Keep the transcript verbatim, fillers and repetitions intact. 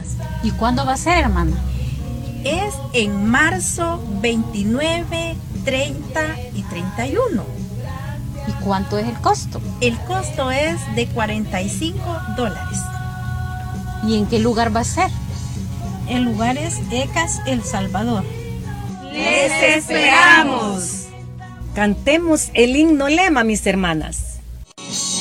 ¿Y cuándo va a ser, hermana? Es en marzo veintinueve, treinta y treinta y uno. ¿Y cuánto es el costo? El costo es de cuarenta y cinco dólares. ¿Y en qué lugar va a ser? El lugar es ECAS El Salvador. ¡Les esperamos! Cantemos el himno lema, mis hermanas.